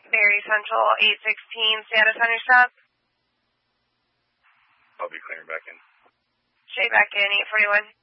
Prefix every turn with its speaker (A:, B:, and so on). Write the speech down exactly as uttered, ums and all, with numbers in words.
A: Berry Central, eight sixteen, status on your stop?
B: I'll be clearing back in.
A: Straight back in, eight forty-one.